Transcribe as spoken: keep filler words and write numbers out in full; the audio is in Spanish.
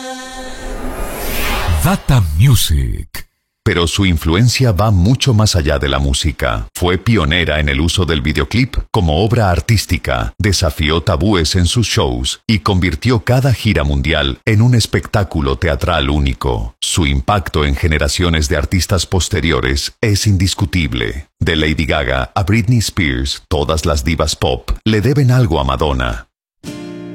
Data Music. Pero su influencia va mucho más allá de la música. Fue pionera en el uso del videoclip como obra artística, desafió tabúes en sus shows y convirtió cada gira mundial en un espectáculo teatral único. Su impacto en generaciones de artistas posteriores es indiscutible. De Lady Gaga a Britney Spears, todas las divas pop le deben algo a Madonna.